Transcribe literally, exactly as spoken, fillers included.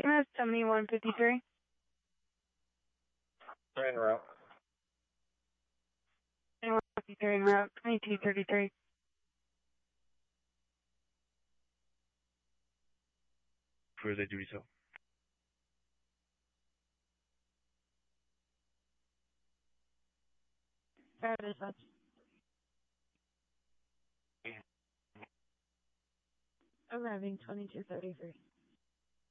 That's seventy-one fifty-three. En route. seventy-one fifty-three en route, twenty-two thirty-three. Where's they duty so? Fair dispatch. Arriving twenty-two thirty-three.